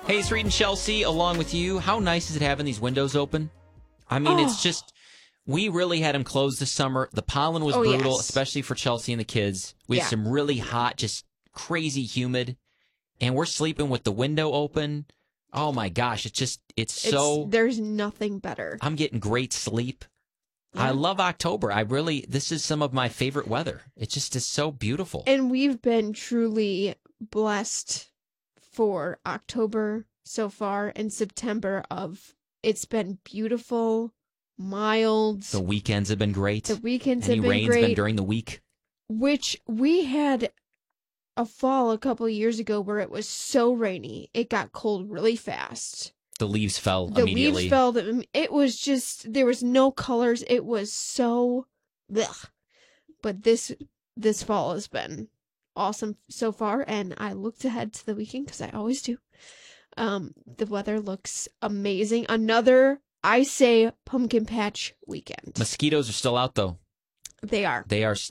Hey, it's Reed and Chelsea along with you. How nice is it having these windows open? I mean, it's just, we really had them closed this summer. The pollen was brutal, yes. especially for Chelsea and the kids. We had some really hot, just crazy humid, and we're sleeping with the window open. Oh my gosh, there's nothing better. I'm getting great sleep. Yeah. I love October. This is some of my favorite weather. It just is so beautiful. And we've been truly blessed for October so far, and September it's been beautiful, mild. The weekends have been great. The weekends have Any been rain's great. been during the week. Which we had a fall a couple of years ago where it was so rainy. It got cold really fast. The leaves fell The immediately. leaves fell. It was just, there was no colors. It was so blech. But this fall has been awesome so far, and I looked ahead to the weekend because I always do. The weather looks amazing. Another, I say, pumpkin patch weekend. Mosquitoes are still out, though. They are. They are